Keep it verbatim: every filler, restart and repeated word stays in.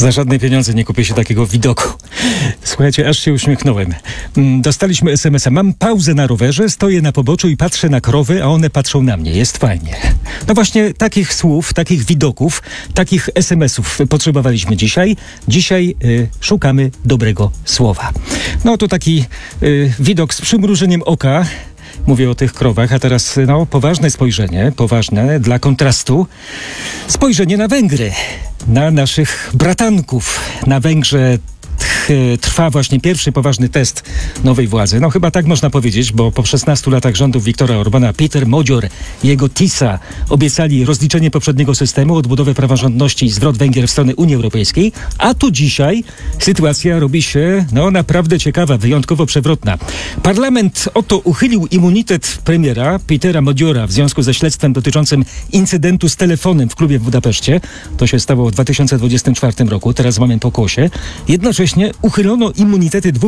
Za żadne pieniądze nie kupię się takiego widoku. Słuchajcie, aż się uśmiechnąłem. Mm, Dostaliśmy es em es a. Mam pauzę na rowerze, stoję na poboczu i patrzę na krowy, a one patrzą na mnie. Jest fajnie. No właśnie takich słów, takich widoków, takich es em esów potrzebowaliśmy dzisiaj. Dzisiaj y, szukamy dobrego słowa. No to taki y, widok z przymrużeniem oka. Mówię o tych krowach, a teraz no, poważne spojrzenie, poważne dla kontrastu. Spojrzenie na Węgry, na naszych bratanków. Na Węgrze trwa właśnie pierwszy poważny test nowej władzy. No chyba tak można powiedzieć, bo po szesnastu latach rządów Viktora Orbana Peter Magyar i jego TISA obiecali rozliczenie poprzedniego systemu, odbudowę praworządności i zwrot Węgier w stronę Unii Europejskiej, a tu dzisiaj sytuacja robi się no naprawdę ciekawa, wyjątkowo przewrotna. Parlament oto uchylił immunitet premiera Petera Magyara w związku ze śledztwem dotyczącym incydentu z telefonem w klubie w Budapeszcie. To się stało w dwa tysiące dwudziestym czwartym roku, teraz mamy pokłosie. Jednocześnie uchylono immunitety dwóch